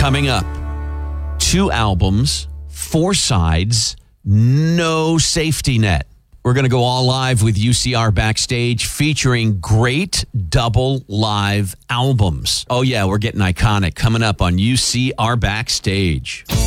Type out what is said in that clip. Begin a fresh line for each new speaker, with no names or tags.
Coming up, 2 albums, 4 sides, no safety net. We're going to go all live with UCR Backstage featuring great double live albums. Oh, yeah, we're getting iconic coming up on UCR Backstage.